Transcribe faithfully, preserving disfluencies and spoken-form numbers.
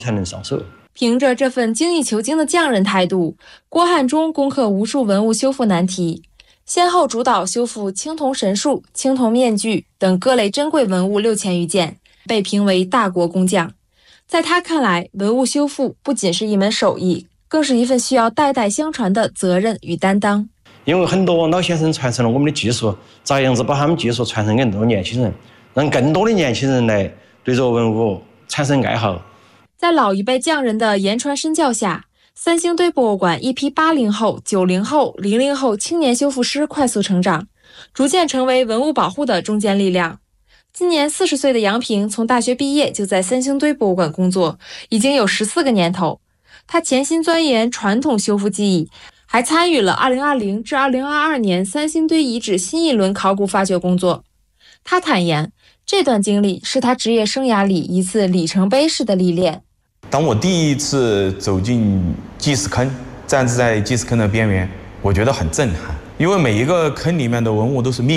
才能上手。 凭着这份精益求精的匠人态度，郭汉中攻克无数文物修复难题，先后主导修复青铜神树、青铜面具等各类珍贵文物六千余件，被评为大国工匠。在他看来，文物修复不仅是一门手艺，更是一份需要代代相传的责任与担当。 因为很多老先生传承了我们的技术，咋样子把他们技术传承给更多年轻人，让更多的年轻人来对这个文物产生爱好。 在老一辈匠人的言传身教下，三星堆博物馆一批八零后、九零后、零零后青年修复师快速成长，逐渐成为文物保护的中坚力量。今年四十岁的杨平从大学毕业就在三星堆博物馆工作，已经有十四个年头。他潜心钻研传统修复技艺，还参与了二零二零至二零二二年三星堆遗址新一轮考古发掘工作。他坦言，这段经历是他职业生涯里一次里程碑式的历练。 当我第一次走进祭祀坑，站在祭祀坑的边缘，我觉得很震撼，因为每一个坑里面的文物都是秘密。